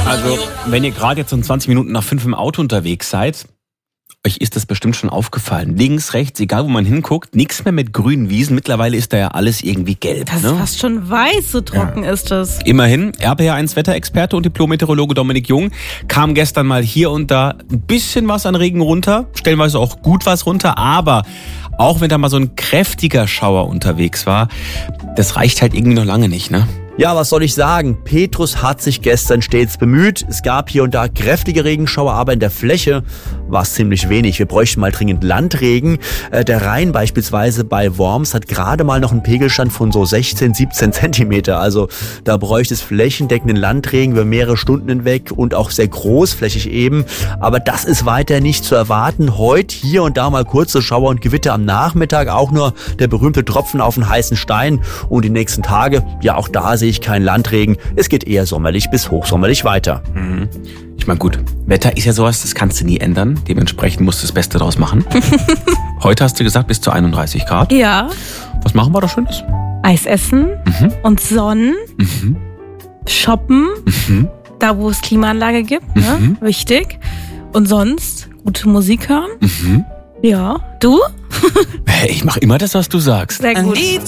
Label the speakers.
Speaker 1: Also, wenn ihr gerade jetzt um 20 Minuten nach 5 im Auto unterwegs seid, euch ist das bestimmt schon aufgefallen. Links, rechts, egal wo man hinguckt, nichts mehr mit grünen Wiesen. Mittlerweile ist da ja alles irgendwie gelb.
Speaker 2: Das ist fast schon weiß, so trocken ist das.
Speaker 1: Immerhin, RPR1 Wetterexperte und Diplom-Meteorologe Dominik Jung kam gestern mal hier und da ein bisschen was an Regen runter, stellenweise auch gut was runter, aber auch wenn da mal so ein kräftiger Schauer unterwegs war, das reicht halt irgendwie noch lange nicht, ne?
Speaker 3: Ja, was soll ich sagen? Petrus hat sich gestern stets bemüht. Es gab hier und da kräftige Regenschauer, aber in der Fläche war es ziemlich wenig. Wir bräuchten mal dringend Landregen. Der Rhein beispielsweise bei Worms hat gerade mal noch einen Pegelstand von so 16, 17 Zentimeter. Also da bräuchte es flächendeckenden Landregen über mehrere Stunden hinweg und auch sehr großflächig eben. Aber das ist weiter nicht zu erwarten. Heute hier und da mal kurze Schauer und Gewitter am Nachmittag. Auch nur der berühmte Tropfen auf den heißen Stein. Und die nächsten Tage, ja auch da sehe ich keinen Landregen. Es geht eher sommerlich bis hochsommerlich weiter.
Speaker 1: Ich meine, gut, Wetter ist ja sowas, das kannst du nie ändern. Dementsprechend musst du das Beste draus machen. Heute hast du gesagt, bis zu 31 Grad.
Speaker 2: Ja.
Speaker 1: Was machen wir da Schönes?
Speaker 2: Eis essen und Sonnen, shoppen, da wo es Klimaanlage gibt, ne? Wichtig. Und sonst gute Musik hören. Ja. Du?
Speaker 1: Ich mache immer das, was du sagst.
Speaker 2: Sehr gut.